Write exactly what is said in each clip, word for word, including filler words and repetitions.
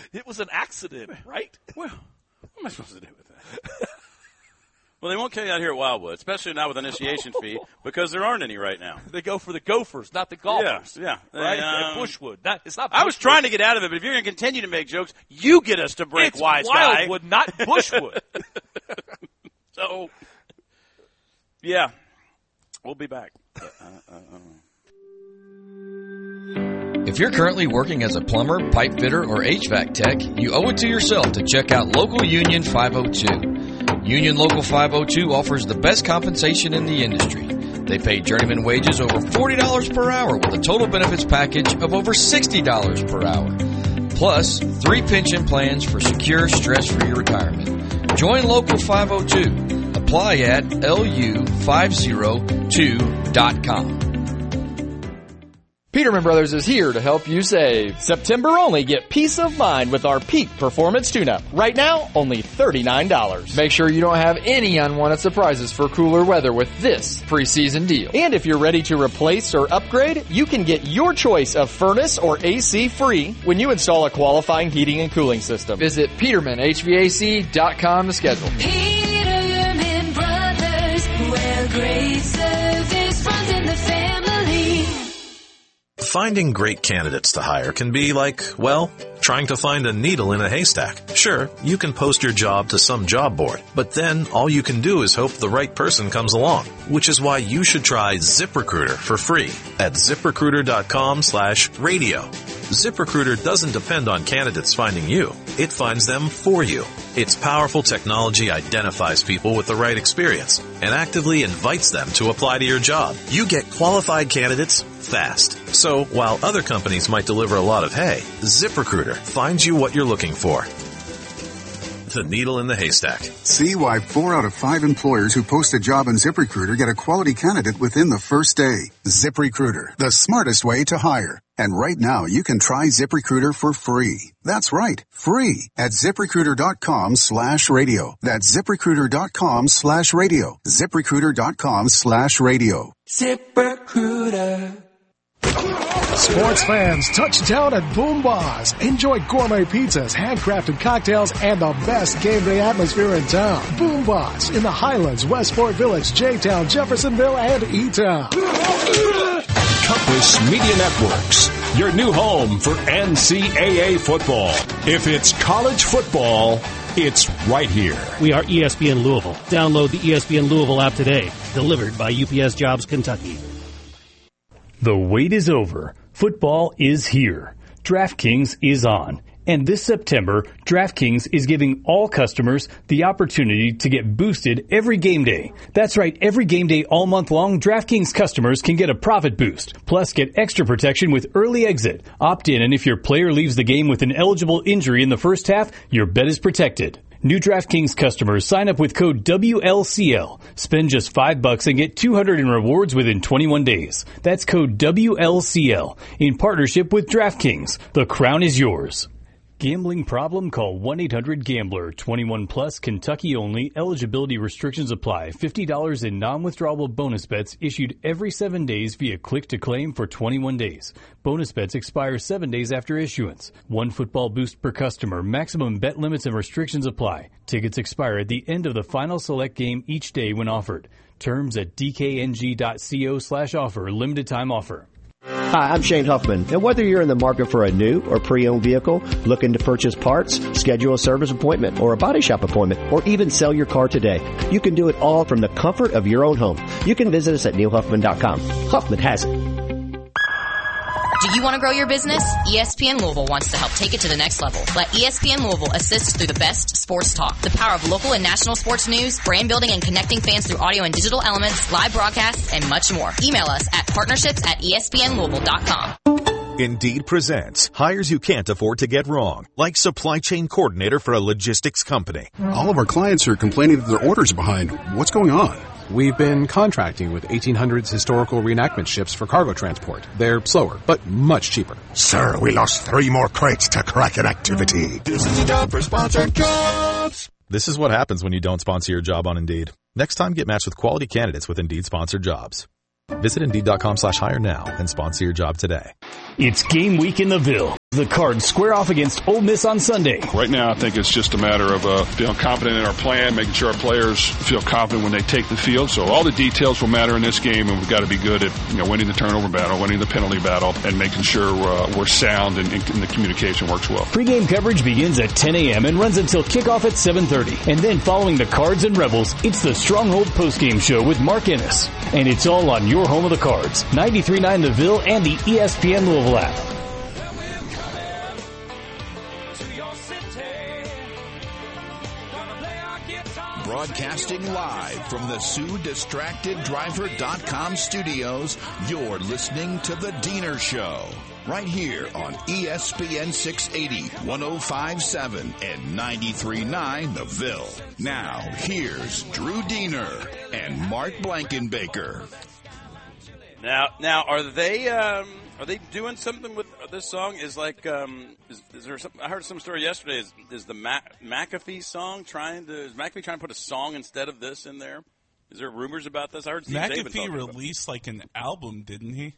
It was an accident, right? Well, what am I supposed to do with that? Well, they won't kill you out here at Wildwood, especially not with initiation fee, because there aren't any right now. They go for the Gophers, not the golfers. Yeah, yeah. Right? Um, At Bushwood. Not, it's not Bushwood. I was trying to get out of it, but if you're going to continue to make jokes, you get us to break, it's wise Wildwood, guy. not Bushwood. So, yeah, we'll be back. Uh, uh, uh, If you're currently working as a plumber, pipe fitter, or H V A C tech, you owe it to yourself to check out Local Union five oh two. Union Local five oh two offers the best compensation in the industry. They pay journeyman wages over forty dollars per hour with a total benefits package of over sixty dollars per hour. Plus, three pension plans for secure, stress-free retirement. Join Local five oh two. Apply at L U five oh two dot com. Peterman Brothers is here to help you save. September only, get peace of mind with our Peak Performance Tune-Up. Right now, only thirty-nine dollars. Make sure you don't have any unwanted surprises for cooler weather with this preseason deal. And if you're ready to replace or upgrade, you can get your choice of furnace or A C free when you install a qualifying heating and cooling system. Visit Peterman H V A C dot com to schedule. Peterman Brothers, where great service runs in the family. Finding great candidates to hire can be like, well, trying to find a needle in a haystack. Sure, you can post your job to some job board, but then all you can do is hope the right person comes along, which is why you should try ZipRecruiter for free at ZipRecruiter.com slash radio. ZipRecruiter doesn't depend on candidates finding you. It finds them for you. Its powerful technology identifies people with the right experience and actively invites them to apply to your job. You get qualified candidates fast. So while other companies might deliver a lot of hay, ZipRecruiter finds you what you're looking for. The needle in the haystack. See why four out of five employers who post a job on ZipRecruiter get a quality candidate within the first day. ZipRecruiter, the smartest way to hire. And right now, you can try ZipRecruiter for free. That's right, free at ZipRecruiter.com slash radio. That's ZipRecruiter.com slash radio. ZipRecruiter.com slash radio. ZipRecruiter. Sports fans, touchdown at Boom Bars. Enjoy gourmet pizzas, handcrafted cocktails, and the best game day atmosphere in town. Boom Bars in the Highlands, Westport Village, J-Town, Jeffersonville, and E-Town. Compass Media Networks, your new home for N C double A football. If it's college football, it's right here. We are E S P N Louisville. Download the E S P N Louisville app today. Delivered by U P S Jobs Kentucky. The wait is over. Football is here. DraftKings is on. And this September, DraftKings is giving all customers the opportunity to get boosted every game day. That's right, every game day all month long, DraftKings customers can get a profit boost. Plus, get extra protection with early exit. Opt in, and if your player leaves the game with an eligible injury in the first half, your bet is protected. New DraftKings customers sign up with code W L C L. Spend just five bucks and get two hundred in rewards within twenty-one days. That's code W L C L in partnership with DraftKings. The crown is yours. Gambling problem? Call one eight hundred gambler. twenty-one plus, Kentucky only. Eligibility restrictions apply. fifty dollars in non-withdrawable bonus bets issued every seven days via click-to-claim for twenty-one days. Bonus bets expire seven days after issuance. One football boost per customer. Maximum bet limits and restrictions apply. Tickets expire at the end of the final select game each day when offered. Terms at d k n g dot co slash offer. Limited time offer. Hi, I'm Shane Huffman, and whether you're in the market for a new or pre-owned vehicle, looking to purchase parts, schedule a service appointment or a body shop appointment, or even sell your car today, you can do it all from the comfort of your own home. You can visit us at neil huffman dot com. Huffman has it. Do you want to grow your business? E S P N Louisville wants to help take it to the next level. Let E S P N Louisville assist through the best sports talk, the power of local and national sports news, brand building and connecting fans through audio and digital elements, live broadcasts, and much more. Email us at partnerships at E S P N Louisville dot com. Indeed presents hires you can't afford to get wrong, like supply chain coordinator for a logistics company. All of our clients are complaining that their orders are behind. What's going on? We've been contracting with eighteen hundreds historical reenactment ships for cargo transport. They're slower, but much cheaper. Sir, we lost three more crates to Kraken activity. This is a job for sponsored jobs. This is what happens when you don't sponsor your job on Indeed. Next time, get matched with quality candidates with Indeed sponsored jobs. Visit Indeed dot com slash hire now and sponsor your job today. It's game week in the Ville. The Cards square off against Ole Miss on Sunday. Right now, I think it's just a matter of uh, feeling confident in our plan, making sure our players feel confident when they take the field. So all the details will matter in this game, and we've got to be good at you know winning the turnover battle, winning the penalty battle, and making sure uh, we're sound and, and the communication works well. Pre-game coverage begins at ten a.m. and runs until kickoff at seven thirty. And then following the Cards and Rebels, it's the Stronghold postgame show with Mark Ennis. And it's all on your home of the Cards, ninety-three point nine The Ville and the E S P N Louisville app. Broadcasting live from the Sue Distracted Driver dot com studios, you're listening to The Diener Show. Right here on E S P N six eighty, one oh five point seven, and ninety-three point nine The Ville. Now, here's Drew Diener and Mark Blankenbaker. Now, now, are they um, are they doing something with this song? Is like, um, is, is there some? I heard some story yesterday. Is is the Mac, McAfee song trying to? Is McAfee trying to put a song instead of this in there? Is there rumors about this? I heard Steve David McAfee released like an album, didn't he?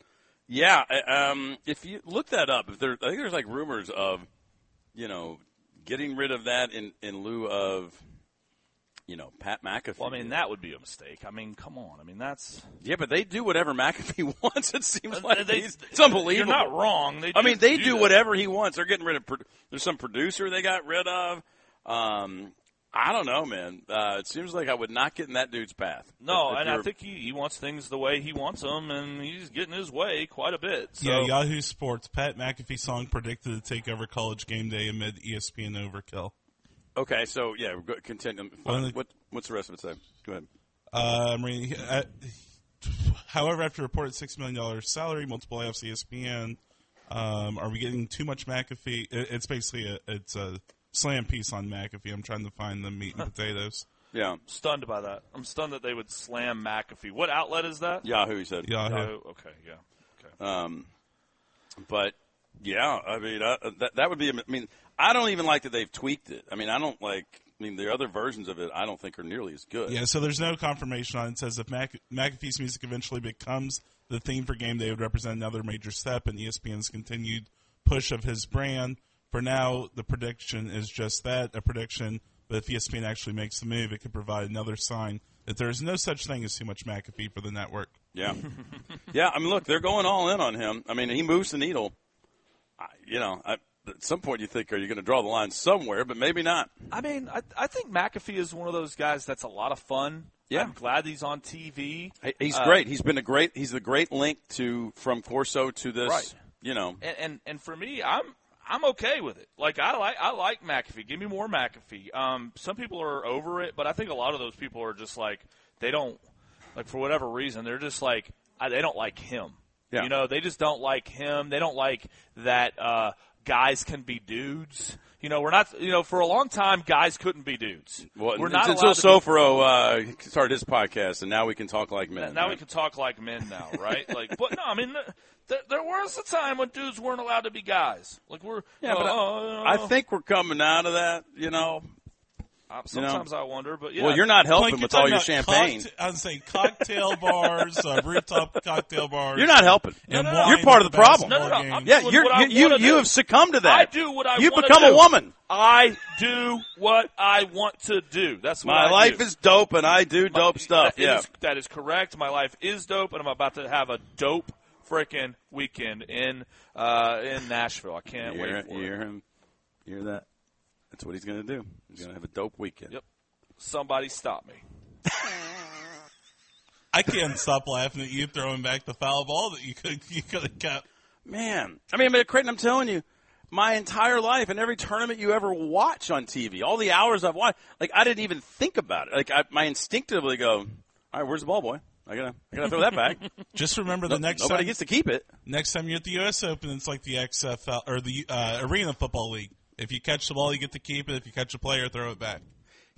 Yeah. Um, if you look that up, if there, I think there's like rumors of, you know, getting rid of that in in lieu of. You know, Pat McAfee. Well, I mean, that would be a mistake. I mean, come on. I mean, that's... Yeah, but they do whatever McAfee wants, it seems like. They, He's, it's unbelievable. You're not wrong. They I mean, they do, do whatever he wants. They're getting rid of... There's some producer they got rid of. Um, I don't know, man. Uh, it seems like I would not get in that dude's path. No, if, if and I think he, he wants things the way he wants them, and he's getting his way quite a bit. So. Yeah, Yahoo Sports. Pat McAfee song predicted to take over College Game Day amid E S P N overkill. Okay, so, yeah, we're go- continue. What, what, what's the rest of it say? Go ahead. Uh, Marie, uh, however, after reported six million dollars salary, multiple layoffs, E S P N, um, are we getting too much McAfee? It's basically a, it's a slam piece on McAfee. I'm trying to find the meat and potatoes. Yeah. I'm stunned by that. I'm stunned that they would slam McAfee. What outlet is that? Yahoo, he said. Yahoo. Yahoo. Okay, yeah. Okay. Um, but, yeah, I mean, uh, that, that would be, I mean, I don't even like that they've tweaked it. I mean, I don't like, I mean, the other versions of it I don't think are nearly as good. Yeah, so there's no confirmation on it. It says if Mac, McAfee's music eventually becomes the theme for Game Day, it would represent another major step in E S P N's continued push of his brand. For now, the prediction is just that, a prediction. But if E S P N actually makes the move, it could provide another sign that there is no such thing as too much McAfee for the network. Yeah. Yeah, I mean, look, they're going all in on him. I mean, he moves the needle. I, you know, I, at some point you think, are you going to draw the line somewhere, but maybe not. I mean, I, I think McAfee is one of those guys that's a lot of fun. Yeah. I'm glad he's on T V. Hey, he's uh, great. He's been a great, he's the great link to, from Corso to this, right. you know. And, and, and for me, I'm, I'm okay with it. Like, I like, I like McAfee. Give me more McAfee. Um, some people are over it, but I think a lot of those people are just like, they don't, like, for whatever reason, they're just like, I, they don't like him. Yeah. You know, they just don't like him. They don't like that uh, guys can be dudes. You know, we're not, you know, for a long time, guys couldn't be dudes. Well, we're not until allowed to Sofro uh, started his podcast, and now we can talk like men. Now right? we can talk like men now, right? Like, but no, I mean, there, there was a time when dudes weren't allowed to be guys. Like, we're, yeah, but uh, I, I think we're coming out of that, you know. Uh, sometimes you know? I wonder, but yeah. Well, you're not helping like with all your champagne. Cockta- I was saying cocktail bars, uh, rooftop cocktail bars. You're not helping. No, no, no. You're part of the problem. No, no, no. I'm yeah, doing you're, what I you you, wanna you do. have succumbed to that. I do what I You've wanna become do. a woman. I do what I want to do. That's what My I life do. is dope, and I do dope My, stuff. That yeah, is, that is correct. My life is dope, and I'm about to have a dope frickin' weekend in uh, in Nashville. I can't you wait hear, for you it. hear him? You hear that? That's what he's going to do. He's going to have a dope weekend. Yep. Somebody stop me. I can't stop laughing at you throwing back the foul ball that you could you could have kept. Man, I mean, Creighton, I'm telling you, my entire life and every tournament you ever watch on T V, all the hours I've watched, like I didn't even think about it. Like I, I instinctively go, all right, where's the ball, boy? I gotta, I gotta throw that back. Just remember the no, next nobody time, gets to keep it. Next time you're at the U S Open, it's like the X F L or the uh, Arena Football League. If you catch the ball, you get to keep it. If you catch a player, throw it back.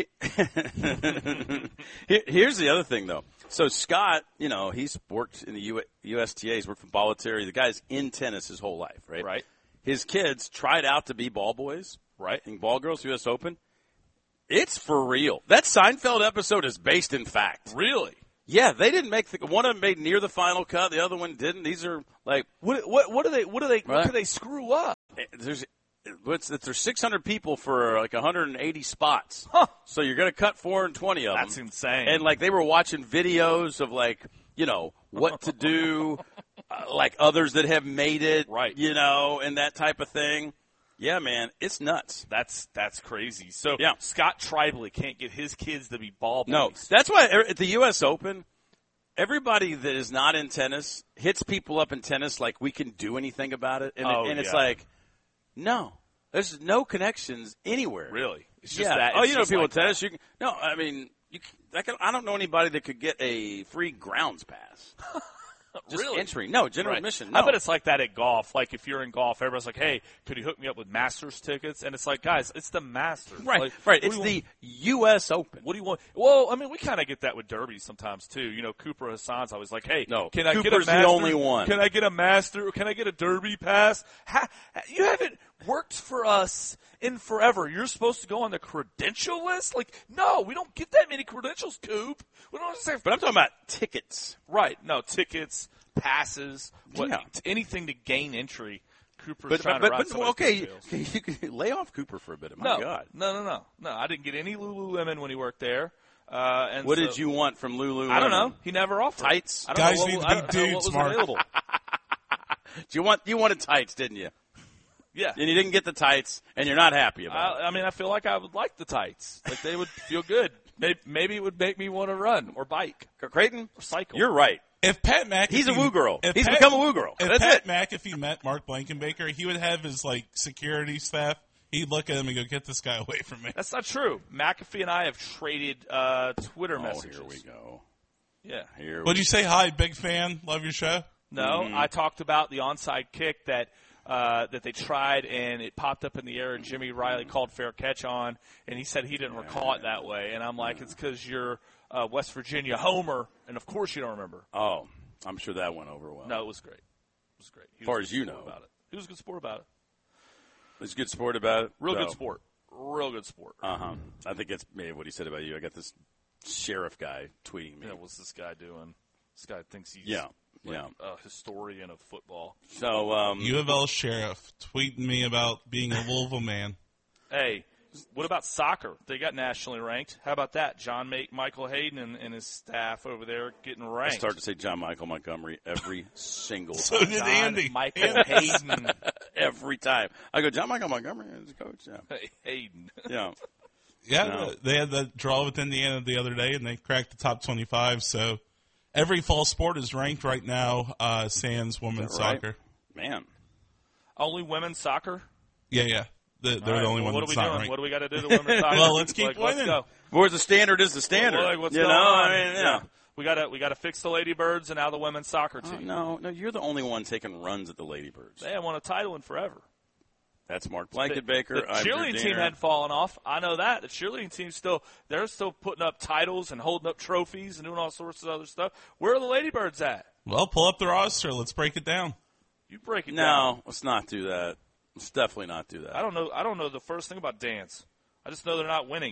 Here's the other thing, though. So Scott, you know, he's worked in the U- USTA. He's worked for Bollettieri. The guy's in tennis his whole life, right? Right. His kids tried out to be ball boys, right? And ball girls, U S Open. It's for real. That Seinfeld episode is based in fact. Really? Yeah, they didn't make the one of them made near the final cut. The other one didn't. These are like what? What? What do they? What do they? Right. What do they screw up? There's what's there's six hundred people for like one hundred eighty spots. Huh. So you're going to cut four hundred twenty of them. That's insane. And like they were watching videos of like you know what to do, uh, like others that have made it, right? You know, and that type of thing. Yeah, man, it's nuts. That's that's crazy. So yeah. Scott Tribally can't get his kids to be ball boys. No, that's why at the U S Open, everybody that is not in tennis hits people up in tennis like we can do anything about it, and, oh, and it's yeah. like, no, there's no connections anywhere. Really? It's just yeah. that. Oh, it's you know, just people like in tennis. You can, no, I mean, you can, I, can, I don't know anybody that could get a free grounds pass. Just really? entry. No, general right. admission. No. I bet it's like that at golf. Like if you're in golf, everybody's like, hey, could you hook me up with Masters tickets? And it's like, guys, it's the Masters. Right, like, right. It's the U S Open. What do you want? Well, I mean, we kind of get that with derbies sometimes, too. You know, Cooper Hassan's always like, hey, no, can I Cooper's get a Master? the only one. Can I get a Master? Can I get a derby pass? Ha, you haven't worked for us in forever. You're supposed to go on the credential list? Like, no, we don't get that many credentials, Coop. We don't say. But I'm talking about tickets. Right. No, tickets. Passes, what, yeah. anything to gain entry. Cooper's but, trying but, to ride but, somebody's okay, coattails. you can lay off Cooper for a bit. My no, God. No, no, no. No, I didn't get any Lululemon when he worked there. Uh, and what so, did you want from Lululemon? I don't know. He never offered. Tights? I don't Guys know what, need to I be don't know what dudes, was Mark. available. you, want, you wanted tights, didn't you? Yeah. And you didn't get the tights, and you're not happy about I, it. I mean, I feel like I would like the tights. Like, they would feel good. Maybe, maybe it would make me want to run or bike. Creighton? Or cycle. You're right. If Pat McAfee, he's a woo girl. He's Pat, become a woo girl. If That's Pat it. McAfee met Mark Blankenbaker, he would have his like security staff. He'd look at him and go, "Get this guy away from me." That's not true. McAfee and I have traded uh, Twitter oh, messages. Here we go. Yeah. Here. Would you say hi, big fan, love your show? No, Mm-hmm. I talked about the onside kick that uh, that they tried, and it popped up in the air, and Jimmy Riley called fair catch on, and he said he didn't recall it that way. And I'm like, it's because you're uh, West Virginia homer, and of course you don't remember. Oh, I'm sure that went over well. No, it was great. It was great. He as far was as you know. about it. He was a good sport about it. He's a good sport about it? Real so. good sport. Real good sport. Uh-huh. I think that's maybe what he said about you. I got this sheriff guy tweeting me. Yeah, what's this guy doing? This guy thinks he's yeah. like yeah. a historian of football. So, um, U of L sheriff tweeting me about being a Louisville man. Hey, what about soccer? They got nationally ranked. How about that? John Ma- Michael Hayden and, and his staff over there getting ranked. I start to say John Michael Montgomery every single time. So did John Andy. Michael Hayden. Every time. I go, John Michael Montgomery is the coach. Yeah. Hey, Hayden. Yeah. Yeah, No. they had that draw with Indiana the other day, and they cracked the top twenty-five. So every fall sport is ranked right now, uh, sans women's Is that right? soccer. Man. Only women's soccer? Yeah, yeah. The, they're All right, the only well, one what are that's we not doing? ranked. What do we got to do to women's soccer? Well, let's keep like, winning. Let's go. Where's the standard is the standard. Well, like, what's you going know, on? I mean, yeah. We got to we got to fix the Ladybirds and now the women's soccer Oh, team. no, no, you're the only one taking runs at the Ladybirds. They haven't won a title in forever. That's Mark The, Blankenbaker. the I'm cheerleading Drew team Diener. hadn't fallen off. I know that. The cheerleading team still they're still putting up titles and holding up trophies and doing all sorts of other stuff. Where are the Ladybirds at? Well, pull up the roster. Let's break it down. You break it No, down. let's not do that. Let's definitely not do that. I don't know. I don't know the first thing about dance. I just know they're not winning.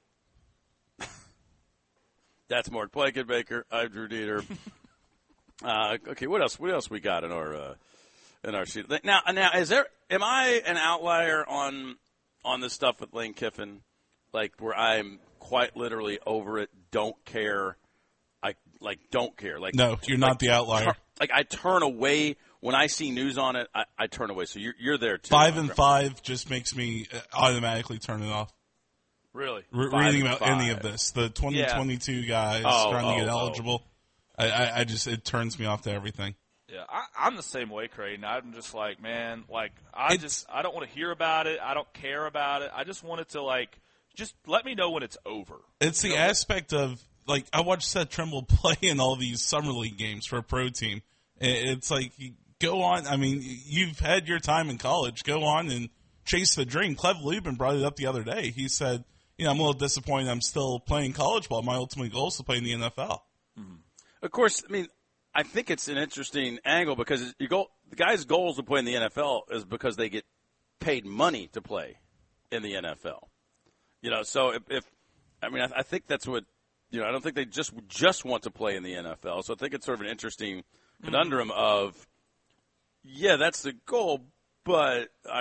That's Mark Blankenbaker. I'm Drew Dieter. uh, okay, what else? What else we got in our uh, in our sheet? Now, now, is there? Am I an outlier on on this stuff with Lane Kiffin? Like where I'm quite literally over it. Don't care. I like don't care. Like No, you're not like, the outlier. tur- like I turn away when I see news on it. I, I turn away. So you're you're there too. Five and five just makes me uh, automatically turn it off. Really? Re- Five reading and about any five. of this, the twenty twenty-two guys Oh, trying to oh, get oh. eligible, I, I, I just it turns me off to everything. Yeah, I, I'm the same way, Creighton. I'm just like, man, like I It's- just I don't want to hear about it. I don't care about it. I just want it to like just let me know when it's over. It's the aspect of like I watched Seth Trimble play in all these summer league games for a pro team. It- It's like you go on. I mean, you've had your time in college. Go on and chase the dream. Clev Lubin brought it up the other day. He said, "You know, I'm a little disappointed. I'm still playing college ball. My ultimate goal is to play in the N F L." Of course, I mean, I think it's an interesting angle because you go, the guy's goals to play in the N F L is because they get paid money to play in the N F L. You know, so if, if I mean, I, I think that's what you know, I don't think they just just want to play in the N F L. So I think it's sort of an interesting conundrum of, yeah, that's the goal, but I